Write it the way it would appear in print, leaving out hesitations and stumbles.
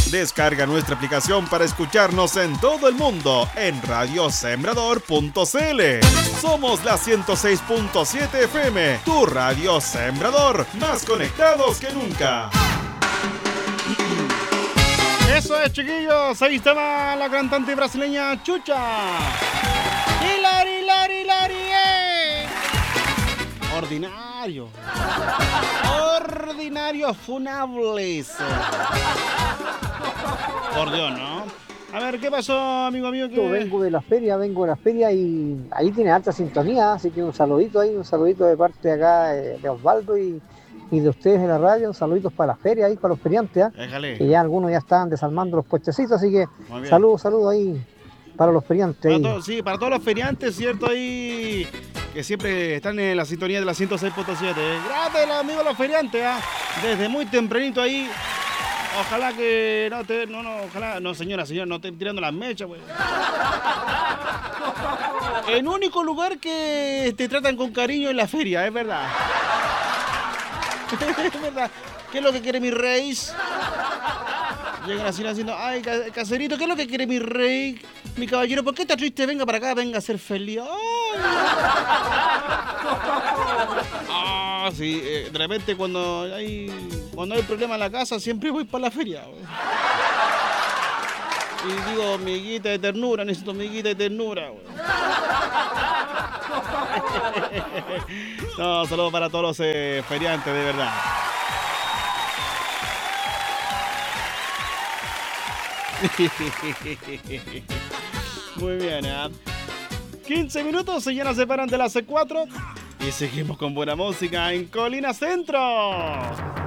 Descarga nuestra aplicación para escucharnos en todo el mundo en radiosembrador.cl. Somos la 106.7 FM, tu radio Sembrador, más conectados que nunca. Eso es, chiquillos. Ahí estaba la cantante brasileña Chucha. Hilari, Hilari, Hilari, Ordinario. Ordinario funables. Por Dios, ¿no? A ver, ¿qué pasó, amigo mío? Yo vengo de la feria y ahí tiene alta sintonía, así que un saludito de parte de acá de Osvaldo y de ustedes de la radio, un saludito para la feria ahí, para los feriantes, que ya algunos ya están desarmando los puestecitos, así que saludos ahí para los feriantes. Sí, para todos los feriantes, ¿cierto? Ahí que siempre están en la sintonía de la 106.7. Gracias, amigos los feriantes, desde muy tempranito ahí. Ojalá que ojalá, señora, no estén tirando las mechas, güey. El único lugar que te tratan con cariño es la feria, es verdad. Es verdad. ¿Qué es lo que quiere mi rey? Llegan así haciendo, ay, caserito, ¿qué es lo que quiere mi rey? Mi caballero, ¿por qué está triste? Venga para acá, venga a ser feliz. Sí, de repente cuando hay problema en la casa, siempre voy para la feria. Y digo, miguita de ternura, necesito miguita de ternura. No, saludos para todos los feriantes, de verdad. Muy bien, 15 minutos y ya nos separan de las 4 y seguimos con buena música en Colina Centro.